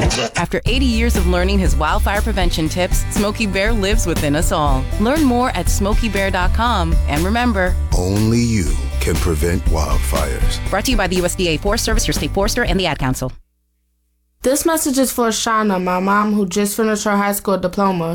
After 80 years of learning his wildfire prevention tips, Smokey Bear lives within us all. Learn more at SmokeyBear.com. And remember, only you can prevent wildfires. Brought to you by the USDA Forest Service, your state forester, and the Ad Council. This message is for Shauna, my mom, who just finished her high school diploma.